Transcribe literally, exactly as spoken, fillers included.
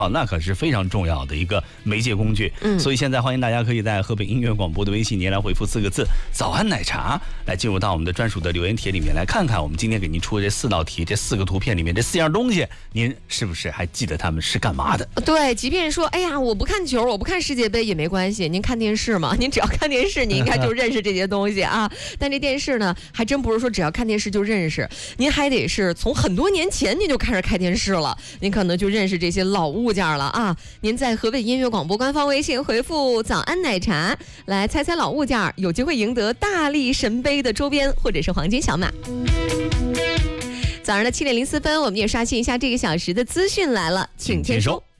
哦，那可是非常重要的一个媒介工具。嗯，所以现在欢迎大家可以在河北音乐广播的微信您来回复四个字“早安奶茶”，来进入到我们的专属的留言帖里面来看看我们今天给您出的这四道题，这四个图片里面这四样东西，您是不是还记得他们是干嘛的？ 对，即便说哎呀我不看球，我不看世界杯也没关系，您看电视嘛，您只要看电视，你应该就认识这些东西啊。但这电视呢，还真不是说只要看电视就认识，您还得是从很多年前您就开始开电视了，您可能就认识这些老物件了啊。您在河北音乐广播官方微信回复早安奶茶来猜猜老物件，有机会赢得大力神杯的周边或者是黄金小马。早上的七点零四分，我们也刷新一下这个小时的资讯来了，请签收。